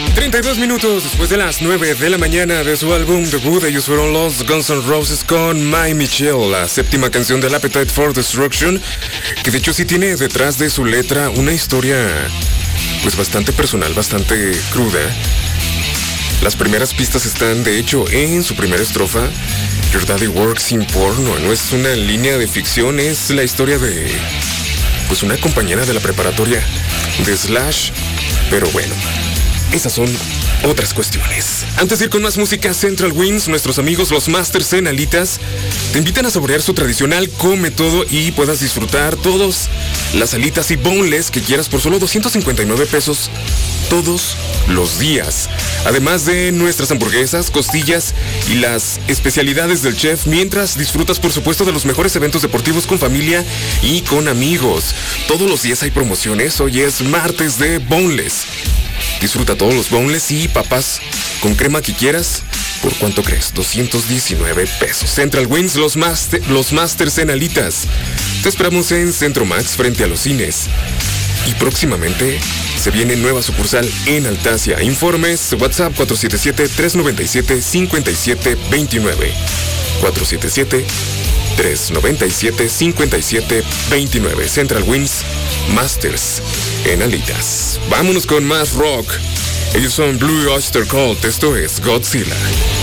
32 minutos después de las 9 de la mañana de su álbum debut, ellos fueron los Guns N' Roses con My Michelle, la séptima canción del Appetite for Destruction, que de hecho sí tiene detrás de su letra una historia pues bastante personal, bastante cruda. Las primeras pistas están de hecho en su primera estrofa. Your Daddy Works in Porno, no es una línea de ficción, es la historia de pues una compañera de la preparatoria de Slash, pero bueno, esas son otras cuestiones. Antes de ir con más música, Central Wings, nuestros amigos los Masters en alitas, te invitan a saborear su tradicional come todo y puedas disfrutar todas las alitas y boneless que quieras por solo 259 pesos todos los días. Además de nuestras hamburguesas, costillas y las especialidades del chef, mientras disfrutas por supuesto de los mejores eventos deportivos con familia y con amigos. Todos los días hay promociones, hoy es martes de boneless. Disfruta todos los boneless y papas con crema que quieras. ¿Por cuánto crees? 219 pesos. Central Wings, los Masters en alitas. Te esperamos en Centro Max frente a los cines. Y próximamente se viene nueva sucursal en Altasia. Informes, WhatsApp 477-397-5729. 477-397-5729. Central Wings, Masters en alitas. Vámonos con más rock. Ellos son Blue Oyster Cult. Esto es Godzilla.